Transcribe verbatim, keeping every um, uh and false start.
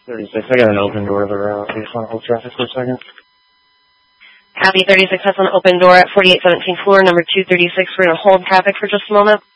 thirty-six, I got an open door there. Uh, you just want to hold traffic for a second? Copy, thirty-six has an open door at forty-eight seventeenth floor, number two thirty-six. We're going to hold traffic for just a moment.